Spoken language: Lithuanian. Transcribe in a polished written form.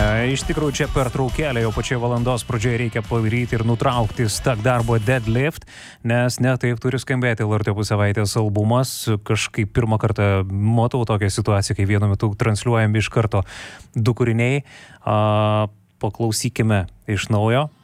Iš tikrųjų, čia pertraukėlė jau pačioje valandos pradžioje reikia padaryti ir nutraukti Stuck Darbo Deadlift, nes ne taip turi skambėti LRT Opus savaitės albumas. Kažkaip pirmą kartą matau tokią situaciją, kai vienu metu transliuojami iš karto du kūriniai. Paklausykime iš naujo.